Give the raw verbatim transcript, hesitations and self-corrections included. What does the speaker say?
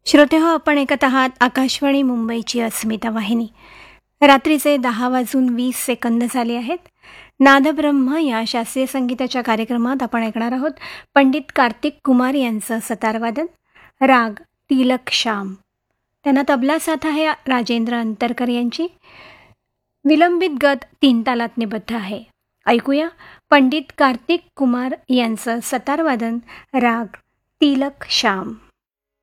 श्रोतेहो, आपण ऐकत आहात आकाशवाणी मुंबईची अस्मिता वाहिनी. रात्रीचे दहा वाजून वीस सेकंद झाले आहेत. नादब्रह्म या शास्त्रीय संगीताच्या कार्यक्रमात आपण ऐकणार आहोत पंडित कार्तिक कुमार यांचं सतारवादन, राग तिलक श्याम. त्यांना तबला साथ आहे राजेंद्र अंतरकर यांची. विलंबित गत तीन तालात निबद्ध आहे. ऐकूया पंडित कार्तिक कुमार यांचं सतारवादन, राग तिलक श्याम.